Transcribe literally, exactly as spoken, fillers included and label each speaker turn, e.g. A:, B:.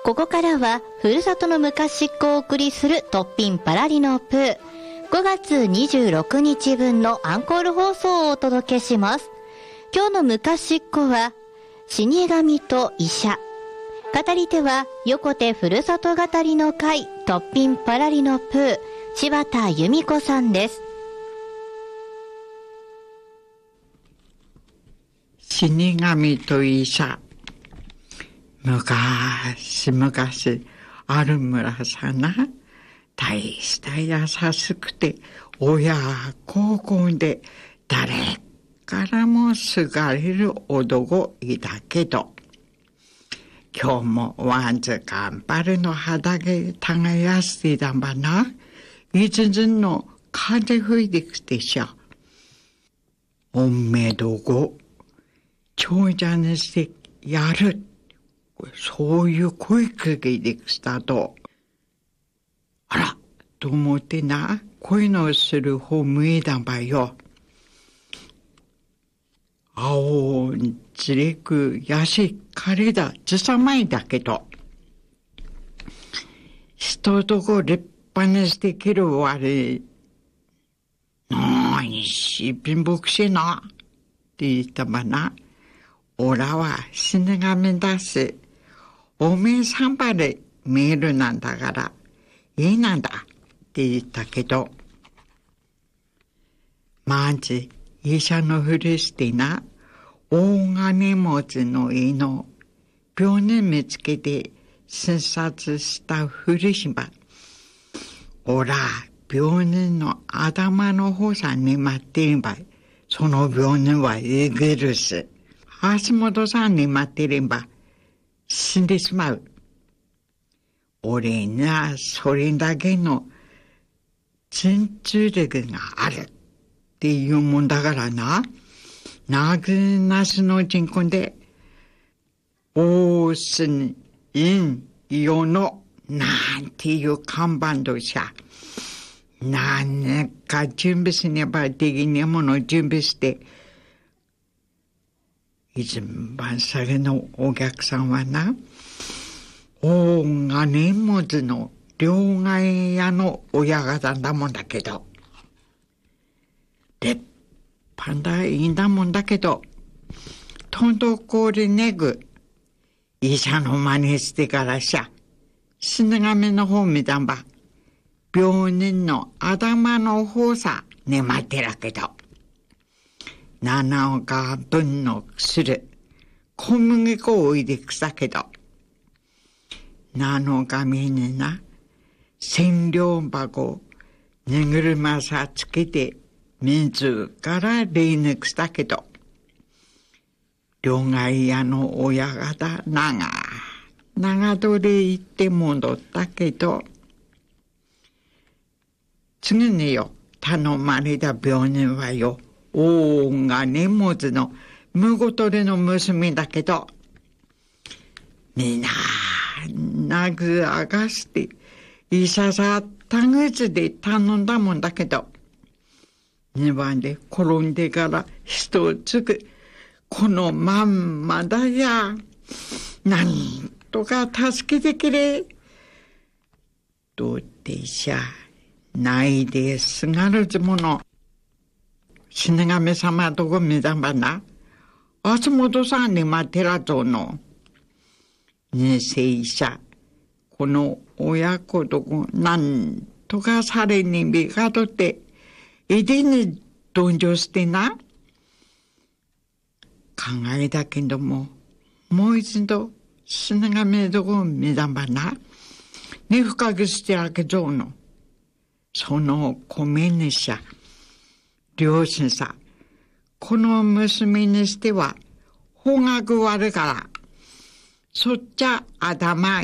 A: ここからはふるさとの昔っこをお送りするトッピンパラリのプー。ごがつにじゅうろくにちぶんのアンコール放送をお届けします。今日の昔っこは死神と医者。語り手は横手ふるさと語りの会トッピンパラリのプー柴田由美子さんです。
B: 死神と医者。昔昔ある村さな、大した優しくて親孝行で誰からも好かれる男いたけど、今日もわんず頑張るの畑耕していたんばな。いつずんの風吹いてきてしゃ。おめどご長者にしてやる。そういう声かけできたと。あら、と思ってな、声のする方向いたんばよ。青ずれくやし彼だずさまいだけど、人とこ立派にしてきる悪い。なにし貧乏しな。って言ったばな。おらは死神だし、おめえさんばでメールなんだから、いいなんだって言ったけど、まず医者のふりしてな、大金持ちの家の病人見つけて診察したふりしば。おら、病人の頭の方さに待っていれば、その病人はイギリス。足元さんに待っていれば、死んでしまう。俺にはそれだけの鎮痛力があるっていうもんだからな。なぐなしの人口で、大須院世のなんていう看板としゃ。何か準備しねばできねえものを準備して、一番先のお客さんはな、大金持ちの両替屋の親方だもんだけど、立派だいいんだもんだけど、とんとこりねぐ、医者の真似してからしゃ、死神の方見たんば、病人の頭の方さ、ねまってらけど、七日分の薬、小麦粉を置いてきたけど、七日目にな、千両箱、荷車さつけて、水から例抜きしたけど、両替屋の親方、長、長鳥行って戻ったけど、次によ、頼まれた病人はよ、大金持ちのむごとりの娘だけど、みんな、なぐあがして、医者さたぐつで頼んだもんだけど、庭で転んでから一つく、このまんまだや、なんとか助けてくれ。どうでしゃ、ないですがるつもの。死神様とこ見たばな、足元さんに待ってらぞの。にせいしゃ、この親子とこなんとかされにみかとって、いでにどんじょしてな。考えたけども、もう一度死神とこ見たばな、に深くしてあげぞの。その米にしゃ、両親さ、この娘にしては、方角悪から、そっちゃ頭